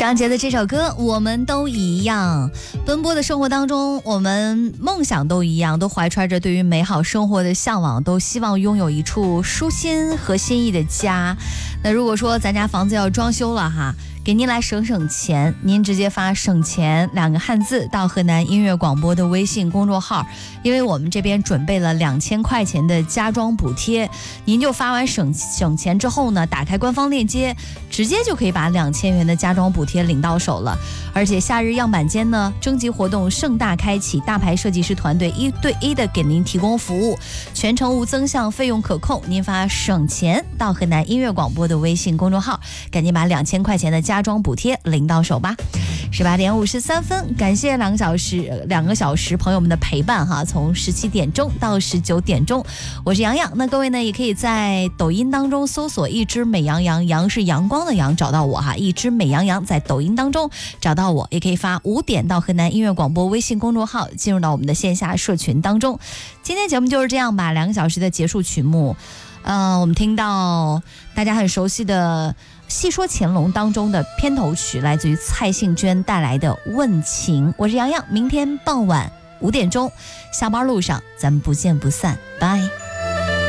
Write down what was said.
张杰的这首歌我们都一样，奔波的生活当中，我们梦想都一样，都怀揣着对于美好生活的向往，都希望拥有一处舒心和心意的家。那如果说咱家房子要装修了哈，给您来省省钱，您直接发省钱2个汉字到河南音乐广播的微信公众号，因为我们这边准备了2000块钱的家装补贴，您就发完省钱之后呢，打开官方链接，直接就可以把2000元的家装补贴领到手了。而且夏日样板间呢，征集活动盛大开启，大牌设计师团队1对1的给您提供服务，全程无增项，费用可控。您发省钱到河南音乐广播的微信公众号，赶紧把2000块钱的家装补贴领到手吧。18点53分，感谢2个小时朋友们的陪伴哈，从17点钟到19点钟，我是洋洋。那各位呢，也可以在抖音当中搜索一只美羊羊，羊是阳光的羊，找到我哈，一只美羊羊，在抖音当中找到我，也可以发5点到河南音乐广播微信公众号，进入到我们的线下社群当中。今天节目就是这样吧，2个小时的结束曲目，我们听到大家很熟悉的戏说乾隆当中的片头曲，来自于蔡幸娟带来的问情。我是洋洋，明天傍晚5点钟下班路上咱们不见不散，拜。